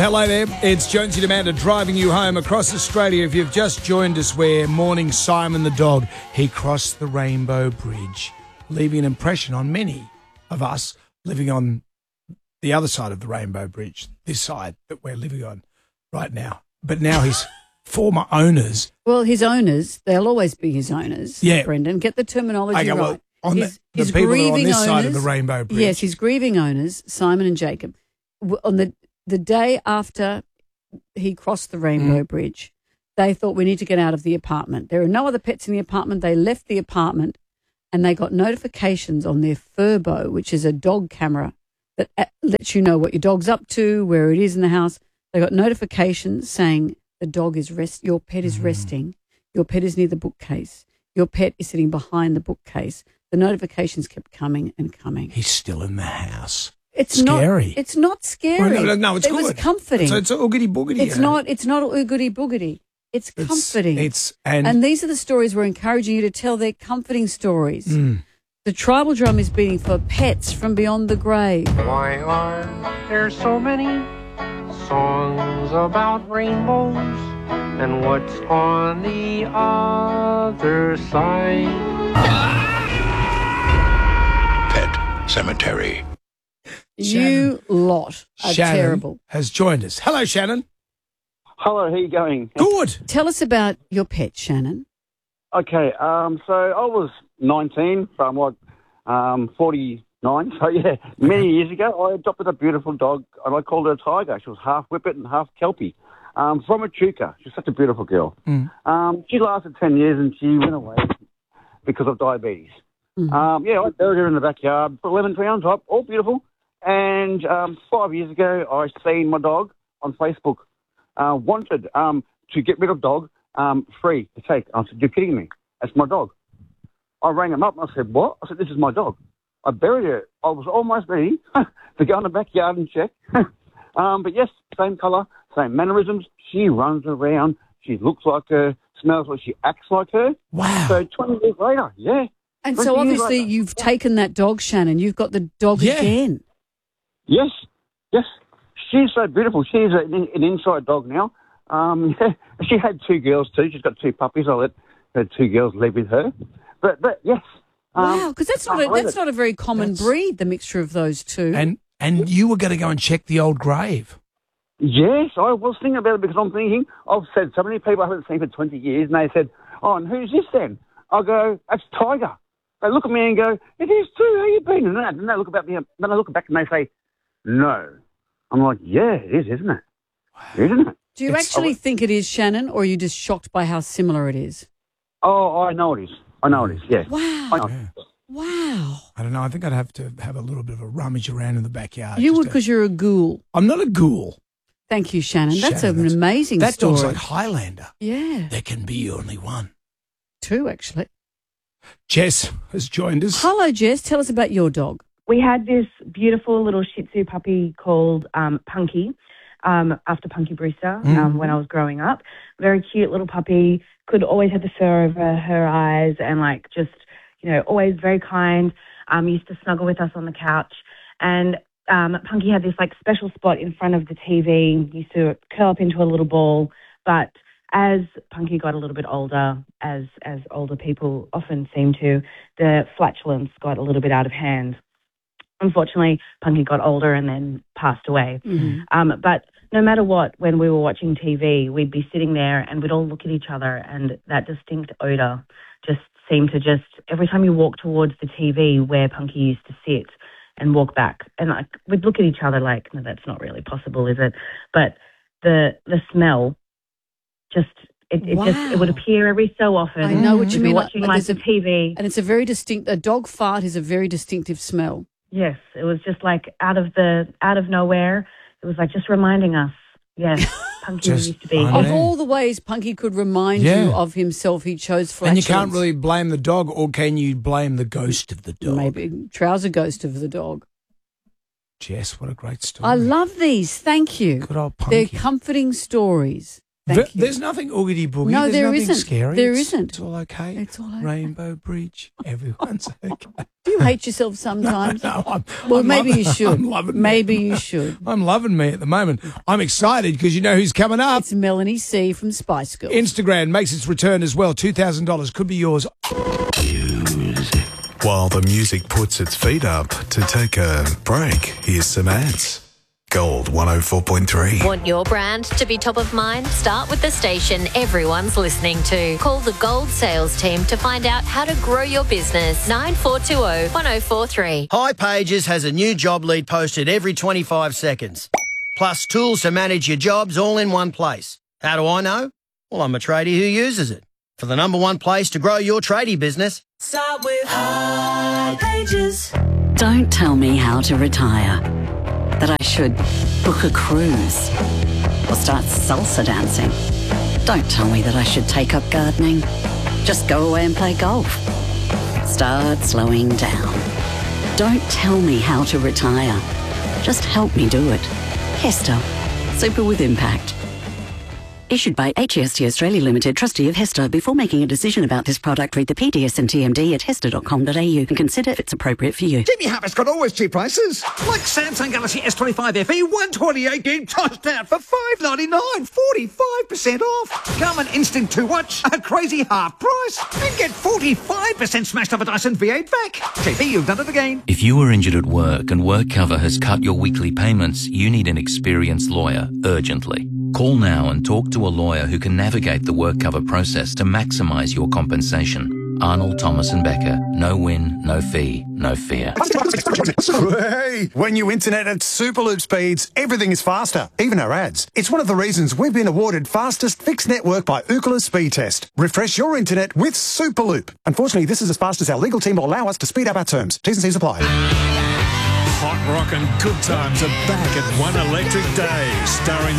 Hello there, it's Jonesy and Amanda driving you home across Australia. If you've just joined us, we're mourning Simon the dog. He crossed the Rainbow Bridge, leaving an impression on many of us living on the other side of the Rainbow Bridge, this side that we're living on right now. But now his former owners... Well, his owners, they'll always be his owners, Brendan. Get the terminology right. Well, on the people that are on this side of the Rainbow Bridge. Yes, his grieving owners, Simon and Jacob, on the day after he crossed the Rainbow Bridge, they thought we need to get out of the apartment. There are no other pets in the apartment. They left the apartment and they got notifications on their Furbo, which is a dog camera that lets you know what your dog's up to, where it is in the house. They got notifications saying your pet is resting, your pet is near the bookcase, your pet is sitting behind the bookcase. The notifications kept coming and coming. He's still in the house. It's scary. It's not scary. Well, no, it's good. It was comforting. So it's oogity boogity. It's not oogity boogity. It's comforting. And these are the stories we're encouraging you to tell. They're comforting stories. The tribal drum is beating for pets from beyond the grave. Why are there so many songs about rainbows? And what's on the other side? Pet Cemetery. You lot are Shannon terrible. Has joined us. Hello, Shannon. Hello, how you going? Good. Tell us about your pet, Shannon. Okay, so I was 19, so I'm like 49. So, yeah, many years ago, I adopted a beautiful dog, and I called her Tiger. She was half Whippet and half Kelpie, from Echuca. She's such a beautiful girl. She lasted 10 years, and she went away because of diabetes. I buried her in the backyard, put a lemon tree on top, all beautiful. And 5 years ago, I seen my dog on Facebook, wanted to get rid of dog, free to take. I said, you're kidding me. That's my dog. I rang him up and I said, what? I said, this is my dog. I buried her. I was almost ready to go in the backyard and check. But yes, same colour, same mannerisms. She runs around. She looks like her, smells like she acts like her. Wow. So 20 years later, yeah. And so obviously you've taken that dog, Shannon. You've got the dog again. Yes. She's so beautiful. She's an inside dog now. She had two girls too. She's got two puppies. I let her two girls live with her. But yes. Wow, because that's not a very common breed, the mixture of those two. And you were going to go and check the old grave. Yes, I was thinking about it because I'm thinking, I've said so many people I haven't seen for 20 years, and they said, oh, and who's this then? I go, that's Tiger. They look at me and go, it is too, how you been? And then they look back and they say, no. I'm like, yeah, it is, isn't it? Isn't it? Do you actually think it is, Shannon, or are you just shocked by how similar it is? Oh, I know it is. Yeah. Wow. Wow. I don't know. I think I'd have to have a little bit of a rummage around in the backyard. You would because you're a ghoul. I'm not a ghoul. Thank you, Shannon. That's an amazing story. That dog's like Highlander. Yeah. There can be only one. Two, actually. Jess has joined us. Hello, Jess. Tell us about your dog. We had this beautiful little Shih Tzu puppy called Punky, after Punky Brewster, when I was growing up. Very cute little puppy, could always have the fur over her eyes and always very kind. Used to snuggle with us on the couch. And Punky had this special spot in front of the TV, used to curl up into a little ball. But as Punky got a little bit older, as older people often seem to, the flatulence got a little bit out of hand. Unfortunately, Punky got older and then passed away. But no matter what, when we were watching TV, we'd be sitting there and we'd all look at each other, and that distinct odour just seemed to every time you walk towards the TV where Punky used to sit and walk back, and we'd look at each other like, no, that's not really possible, is it? But the smell it would appear every so often. I know what you mean. Watching the TV. And it's a dog fart is a very distinctive smell. Yes, it was just out of nowhere. It was just reminding us, yes, Punky used to be. Of all the ways Punky could remind you of himself, he chose flatulence. And you can't really blame the dog, or can you blame the ghost of the dog? Maybe trouser ghost of the dog. Jess, what a great story. I love these. Thank you. Good old Punky. They're comforting stories. Thank you. There's nothing oogity boogie. No, There's there nothing isn't. scary. There It's- isn't. It's all okay. It's all okay. Rainbow Bridge. Everyone's okay. Do you hate yourself sometimes? No, Well, I'm maybe loving- you should. I'm loving Maybe me. you should. I'm loving me at the moment. I'm excited because you know who's coming up. It's Melanie C from Spice Girls. Instagram makes its return as well. $2,000 could be yours. While the music puts its feet up to take a break, here's some ads. Gold 104.3. Want your brand to be top of mind? Start with the station everyone's listening to. Call the Gold sales team to find out how to grow your business. 9420 1043. High Pages has a new job lead posted every 25 seconds. Plus tools to manage your jobs all in one place. How do I know? Well, I'm a tradie who uses it. For the number one place to grow your tradie business, Start with High Pages. Don't tell me how to retire. That I should book a cruise or start salsa dancing. Don't tell me that I should take up gardening. Just go away and play golf. Start slowing down. Don't tell me how to retire. Just help me do it. Hester. Super with impact. Issued by HEST Australia Limited, trustee of Hester. Before making a decision about this product, read the PDS and TMD at hester.com.au and consider if it's appropriate for you. Jimmy Harper's got always cheap prices. Like Samsung Galaxy S25 FE, 128 gig tossed out for $599, 45% off. Come and instant 2-watch, a crazy half price, and get 45% smashed up a Dyson V8 back. JP, you've done it again. If you are injured at work and work cover has cut your weekly payments, you need an experienced lawyer urgently. Call now and talk to a lawyer who can navigate the work cover process to maximise your compensation. Arnold, Thomas and Becker. No win, no fee, no fear. Hey, when you internet at Superloop speeds, everything is faster, even our ads. It's one of the reasons we've been awarded fastest fixed network by Ookla Speed Test. Refresh your internet with Superloop. Unfortunately, this is as fast as our legal team will allow us to speed up our terms. T's and C's apply. Hot rock and good times are back at One Electric Day, starring